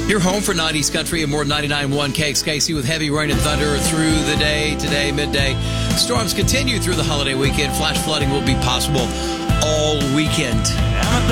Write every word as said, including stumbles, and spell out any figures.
Your home for nineties country and more ninety-nine point one K X K C with heavy rain and thunder through the day, today, midday. Storms continue through the holiday weekend. Flash flooding will be possible all weekend.